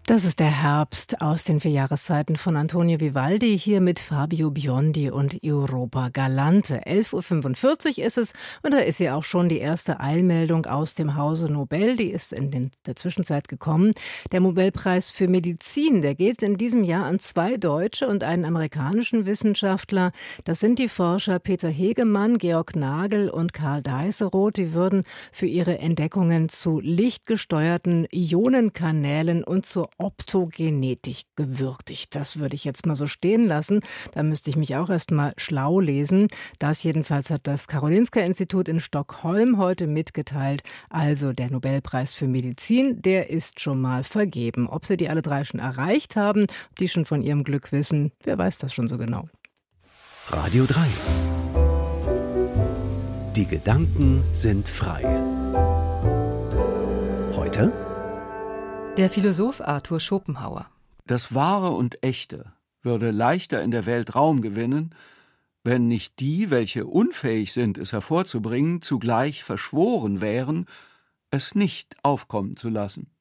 Das ist der Herbst aus den 4 Jahreszeiten von Antonio Vivaldi, hier mit Fabio Biondi und Europa Galante. 11:45 Uhr ist es und da ist ja auch schon die erste Eilmeldung aus dem Hause Nobel. Die ist in der Zwischenzeit gekommen. Der Nobelpreis für Medizin, der geht in diesem Jahr an 2 deutsche und einen amerikanischen Wissenschaftler. Das sind die Forscher Peter Hegemann, Georg Nagel und Karl Deisseroth. Die würden für ihre Entdeckungen zu lichtgesteuerten Ionenkanälen und zur Optogenetik gewürdigt. Das würde ich jetzt mal so stehen lassen. Da müsste ich mich auch erst mal schlau lesen. Das jedenfalls hat das Karolinska-Institut in Stockholm heute mitgeteilt. Also der Nobelpreis für Medizin, der ist schon mal vergeben. Ob sie die alle 3 schon erreicht haben, ob die schon von ihrem Glück wissen, wer weiß das schon so genau. Radio 3. Die Gedanken sind frei. Heute der Philosoph Arthur Schopenhauer. Das Wahre und Echte würde leichter in der Welt Raum gewinnen, wenn nicht die, welche unfähig sind, es hervorzubringen, zugleich verschworen wären, es nicht aufkommen zu lassen.